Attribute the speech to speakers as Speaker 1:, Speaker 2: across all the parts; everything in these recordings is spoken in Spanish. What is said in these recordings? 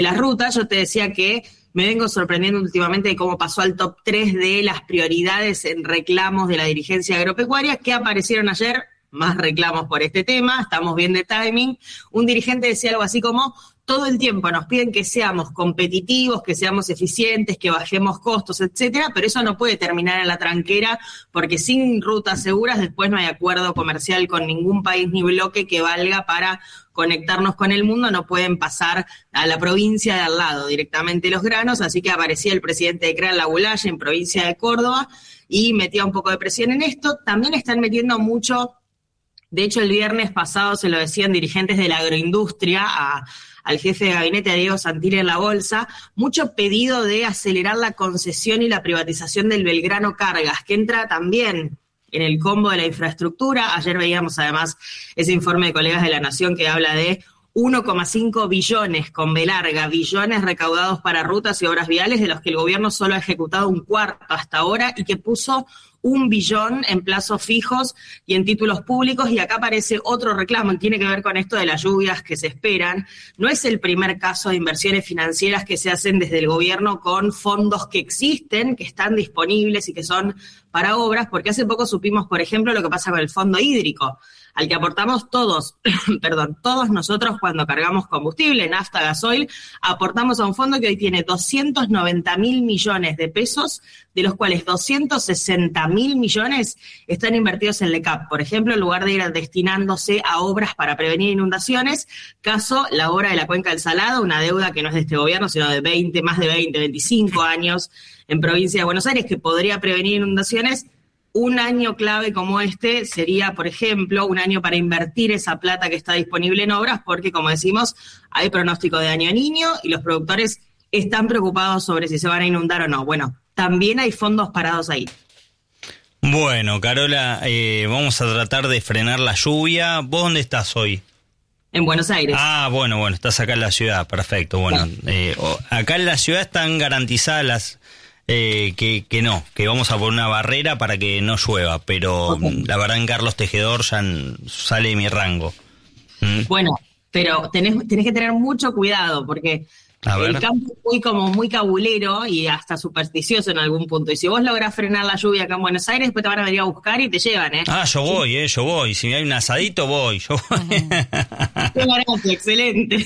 Speaker 1: las rutas, yo te decía que me vengo sorprendiendo últimamente de cómo pasó al top 3 de las prioridades en reclamos de la dirigencia agropecuaria, que aparecieron ayer, más reclamos por este tema, estamos bien de timing. Un dirigente decía algo así como: todo el tiempo nos piden que seamos competitivos, que seamos eficientes, que bajemos costos, etcétera, pero eso no puede terminar en la tranquera, porque sin rutas seguras después no hay acuerdo comercial con ningún país ni bloque que valga para conectarnos con el mundo. No pueden pasar a la provincia de al lado directamente los granos, así que aparecía el presidente de CREA en La Bulaye, en provincia de Córdoba, y metía un poco de presión en esto. También están metiendo mucho, de hecho el viernes pasado se lo decían dirigentes de la agroindustria al jefe de gabinete, a Diego Santilli, en la Bolsa, mucho pedido de acelerar la concesión y la privatización del Belgrano Cargas, que entra también en el combo de la infraestructura. Ayer veíamos además ese informe de Colegas de la Nación que habla de 1,5 billones, con B larga, billones recaudados para rutas y obras viales, de los que el gobierno solo ha ejecutado un cuarto hasta ahora, y que puso 1 billón en plazos fijos y en títulos públicos. Y acá aparece otro reclamo, y tiene que ver con esto de las lluvias que se esperan. No es el primer caso de inversiones financieras que se hacen desde el gobierno con fondos que existen, que están disponibles y que son para obras, porque hace poco supimos, por ejemplo, lo que pasa con el fondo hídrico, al que aportamos todos, todos nosotros cuando cargamos combustible, nafta, gasoil, aportamos a un fondo que hoy tiene 290.000 millones de pesos, de los cuales 260.000 millones están invertidos en LECAP, por ejemplo, en lugar de ir destinándose a obras para prevenir inundaciones. Caso la obra de la Cuenca del Salado, una deuda que no es de este gobierno, sino de más de 25 años en provincia de Buenos Aires, que podría prevenir inundaciones. Un año clave como este sería, por ejemplo, un año para invertir esa plata que está disponible en obras, porque, como decimos, hay pronóstico de año a niño y los productores están preocupados sobre si se van a inundar o no. Bueno, también hay fondos parados ahí.
Speaker 2: Bueno, Carola, vamos a tratar de frenar la lluvia. ¿Vos dónde estás hoy?
Speaker 1: En Buenos Aires.
Speaker 2: Ah, bueno, estás acá en la ciudad, perfecto. Bueno, acá en la ciudad están garantizadas las... que vamos a poner una barrera para que no llueva, pero la verdad en Carlos Tejedor ya sale de mi rango.
Speaker 1: Bueno, pero tenés que tener mucho cuidado, porque el campo es muy cabulero y hasta supersticioso en algún punto, y si vos lográs frenar la lluvia acá en Buenos Aires, después te van a venir a buscar y te llevan,
Speaker 2: Ah, yo voy, si hay un asadito voy.
Speaker 1: Qué barato, excelente.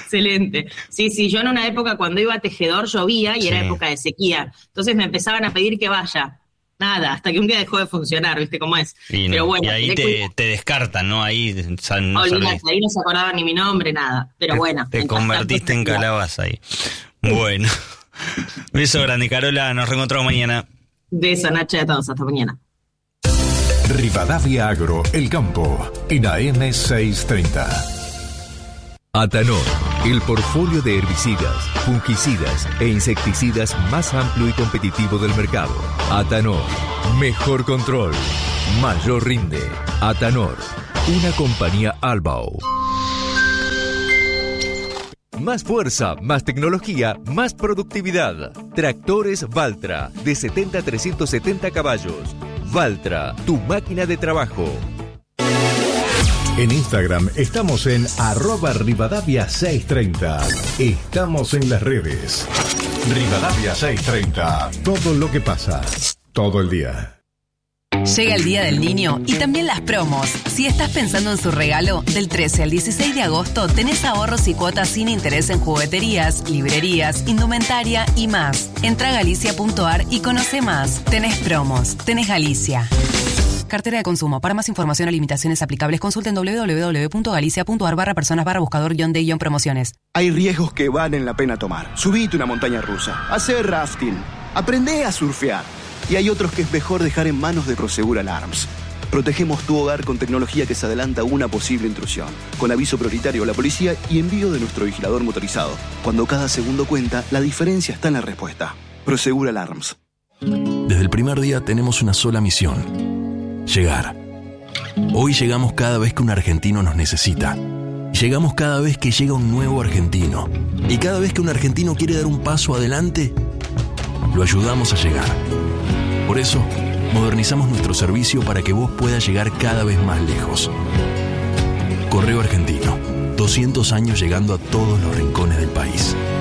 Speaker 1: Sí, yo en una época cuando iba a Tejedor llovía y era época de sequía, entonces me empezaban a pedir que vaya. Nada, hasta que un día dejó de funcionar, ¿viste cómo es? Pero bueno,
Speaker 2: y ahí te descartan, ¿no? Ahí no
Speaker 1: ahí no se acordaban ni mi nombre, nada. Pero bueno.
Speaker 2: Te convertiste en calabaza ahí. Bueno. Beso grande, Carola. Nos reencontramos mañana.
Speaker 1: Beso, Nacha, a todos. Hasta mañana.
Speaker 3: Rivadavia Agro, El Campo, en AM 630. Atanor, el portfolio de herbicidas, fungicidas e insecticidas más amplio y competitivo del mercado. Atanor, mejor control, mayor rinde. Atanor, una compañía Albao. Más fuerza, más tecnología, más productividad. Tractores Valtra, de 70 a 370 caballos. Valtra, tu máquina de trabajo. En Instagram estamos en @Rivadavia630. Estamos en las redes. Rivadavia 630. Todo lo que pasa, todo el día.
Speaker 4: Llega el Día del Niño y también las promos. Si estás pensando en su regalo, del 13 al 16 de agosto tenés ahorros y cuotas sin interés en jugueterías, librerías, indumentaria y más. Entra a galicia.ar y conoce más. Tenés promos, tenés Galicia. Cartera de consumo. Para más información o limitaciones aplicables, consulten www.galicia.ar/personas/buscador-de-promociones.
Speaker 5: Hay riesgos que valen la pena tomar. Subite una montaña rusa, hacer rafting, aprende a surfear. Y hay otros que es mejor dejar en manos de Prosegur Alarms. Protegemos tu hogar con tecnología que se adelanta a una posible intrusión, con aviso prioritario a la policía y envío de nuestro vigilador motorizado. Cuando cada segundo cuenta, la diferencia está en la respuesta. Prosegur Alarms.
Speaker 6: Desde el primer día tenemos una sola misión: llegar. Hoy llegamos cada vez que un argentino nos necesita. Llegamos cada vez que llega un nuevo argentino. Y cada vez que un argentino quiere dar un paso adelante, lo ayudamos a llegar. Por eso, modernizamos nuestro servicio para que vos puedas llegar cada vez más lejos. Correo Argentino. 200 años llegando a todos los rincones del país.